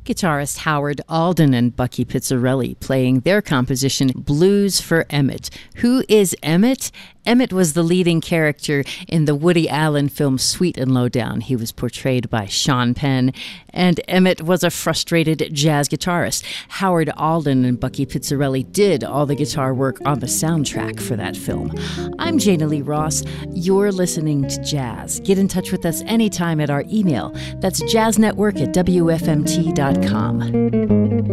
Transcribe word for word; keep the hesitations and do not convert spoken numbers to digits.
guitarist Howard Alden and Bucky Pizzarelli playing their composition Blues for Emmett. Who is Emmett? Emmett was the leading character in the Woody Allen film Sweet and Lowdown. He was portrayed by Sean Penn, and Emmett was a frustrated jazz guitarist. Howard Alden and Bucky Pizzarelli did all the guitar work on the soundtrack for that film. I'm Jana Lee Ross. You're listening to Jazz. Get in touch with us anytime at our email. That's jazznetwork at W F M T dot com.